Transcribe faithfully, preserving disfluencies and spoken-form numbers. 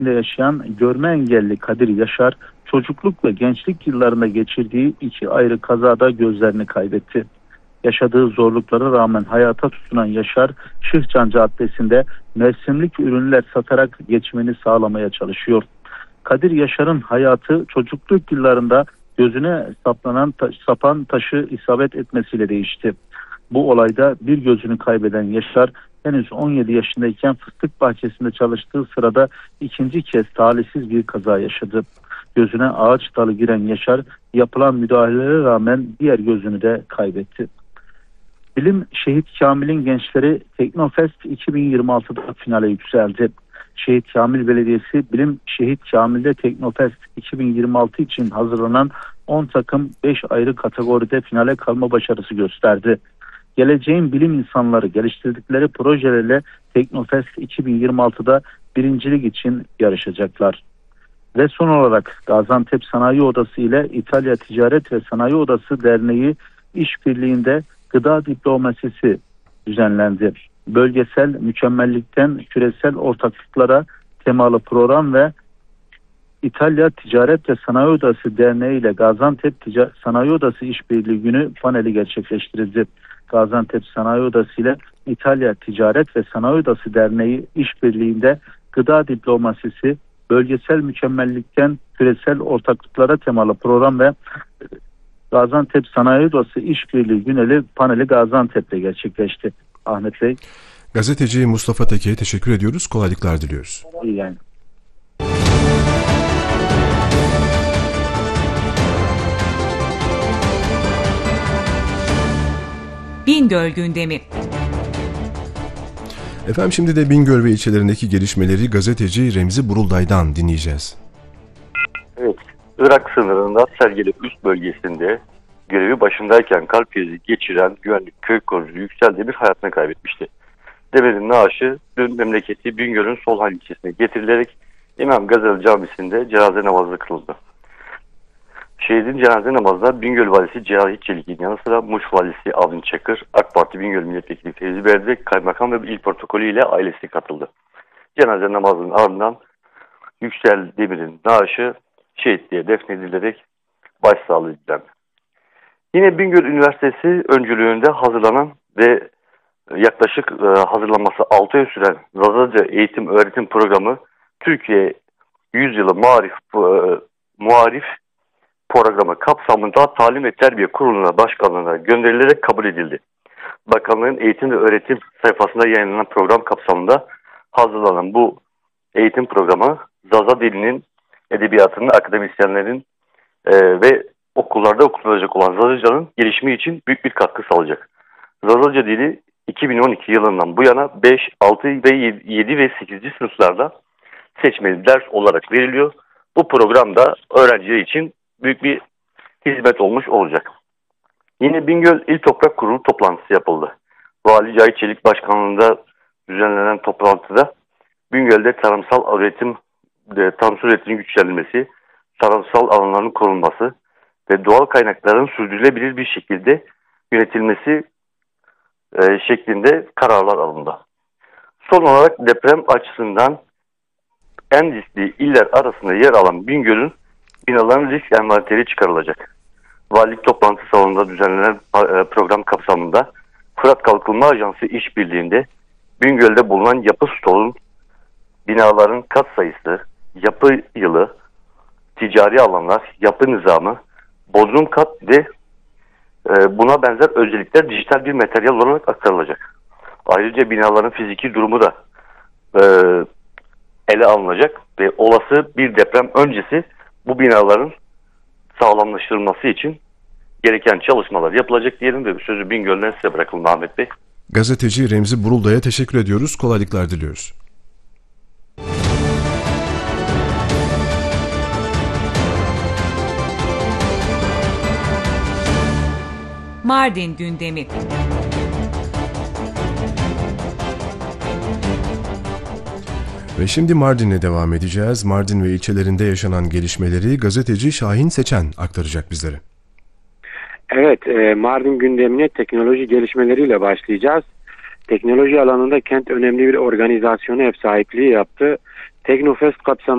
Mahallesi'nde yaşayan görme engelli Kadir Yaşar, çocukluk ve gençlik yıllarında geçirdiği iki ayrı kazada gözlerini kaybetti. Yaşadığı zorluklara rağmen hayata tutunan Yaşar, Şıhcan Caddesi'nde mevsimlik ürünler satarak geçimini sağlamaya çalışıyor. Kadir Yaşar'ın hayatı çocukluk yıllarında gözüne saplanan ta- sapan taşı isabet etmesiyle değişti. Bu olayda bir gözünü kaybeden Yaşar henüz on yedi yaşındayken fıstık bahçesinde çalıştığı sırada ikinci kez talihsiz bir kaza yaşadı. Gözüne ağaç dalı giren Yaşar yapılan müdahalelere rağmen diğer gözünü de kaybetti. Bilim Şehit Kamil'in gençleri Teknofest iki bin yirmi altıda finale yükseldi. Şehit Kamil Belediyesi Bilim Şehit Kamil'de Teknofest iki bin yirmi altı için hazırlanan on takım beş ayrı kategoride finale kalma başarısı gösterdi. Geleceğin bilim insanları geliştirdikleri projelerle Teknofest iki bin yirmi altıda birincilik için yarışacaklar. Ve son olarak Gaziantep Sanayi Odası ile İtalya Ticaret ve Sanayi Odası Derneği işbirliğinde gıda diplomasisi düzenlendi. Bölgesel mükemmellikten küresel ortaklıklara temalı program ve İtalya Ticaret ve Sanayi Odası Derneği ile Gaziantep Tica- Sanayi Odası İşbirliği Günü paneli gerçekleştirildi. Gaziantep Sanayi Odası ile İtalya Ticaret ve Sanayi Odası Derneği işbirliğinde gıda diplomasisi, bölgesel mükemmellikten küresel ortaklıklara temalı program ve Gaziantep Sanayi Odası İşbirliği Günü paneli Gaziantep'te gerçekleşti. Ahmet Bey. Gazeteci Mustafa Teke'ye teşekkür ediyoruz. Kolaylıklar diliyoruz. İyi yani. Bingöl gündemi. Efendim şimdi de Bingöl ve ilçelerindeki gelişmeleri gazeteci Remzi Burulday'dan dinleyeceğiz. Evet, Irak sınırında Sergeli üst bölgesinde görevi başındayken kalp krizi geçiren güvenlik köy korucusu Yüksel Demir hayatını kaybetmişti. Demir'in naaşı dün memleketi Bingöl'ün Solhan ilçesine getirilerek İmam Gazali Camisi'nde cenaze namazı kılındı. Şehidin cenaze namazına Bingöl Valisi Cahit Çelik'in yanı sıra Muş Valisi Avni Çakır, AK Parti Bingöl Milletvekili Fevzi Berdek, Kaymakam ve il protokolü ile ailesi katıldı. Cenaze namazının ardından Yüksel Demir'in naaşı şehitliğe defnedilerek başsağlığı dilendi. Yine Bingöl Üniversitesi öncülüğünde hazırlanan ve yaklaşık e, hazırlanması altı ay süren Zazaca Eğitim Öğretim Programı Türkiye Yüzyılı Muharif, e, Muharif Programı kapsamında Talim ve Terbiye Kurulu'na başkanlığına gönderilerek kabul edildi. Bakanlığın eğitim ve öğretim sayfasında yayınlanan program kapsamında hazırlanan bu eğitim programı Zaza dilinin, edebiyatının, akademisyenlerin e, ve okullarda okutulacak olan Zazaca'nın gelişimi için büyük bir katkı sağlayacak. Zazaca dili iki bin on iki yılından bu yana beş, altı ve yedi ve sekizinci sınıflarda seçmeli ders olarak veriliyor. Bu programda öğrenciler için büyük bir hizmet olmuş olacak. Yine Bingöl İl Toprak Kurulu toplantısı yapıldı. Vali Cahit Çelik başkanlığında düzenlenen toplantıda Bingöl'de tarımsal üretim, tarımsal üretimin güçlendirilmesi, tarımsal alanların korunması ve doğal kaynakların sürdürülebilir bir şekilde yönetilmesi e, şeklinde kararlar alındı. Son olarak deprem açısından en riskli iller arasında yer alan Bingöl'ün binaların risk envanteri çıkarılacak. Valilik toplantı salonunda düzenlenen program kapsamında Fırat Kalkınma Ajansı işbirliğinde Bingöl'de bulunan yapı stoğun binaların kat sayısı, yapı yılı, ticari alanlar, yapı nizamı, bodrum kat ve e, buna benzer özellikler dijital bir materyal olarak aktarılacak. Ayrıca binaların fiziki durumu da e, ele alınacak ve olası bir deprem öncesi bu binaların sağlamlaştırılması için gereken çalışmalar yapılacak diyelim ve sözü Bingöl'den size bırakalım Ahmet Bey. Gazeteci Remzi Burulday'a teşekkür ediyoruz. Kolaylıklar diliyoruz. Mardin gündemi. Ve şimdi Mardin'le devam edeceğiz. Mardin ve ilçelerinde yaşanan gelişmeleri gazeteci Şahin Seçen aktaracak bizlere. Evet, e, Mardin gündemine teknoloji gelişmeleriyle başlayacağız. Teknoloji alanında kent önemli bir organizasyona ev sahipliği yaptı. Teknofest kapsamında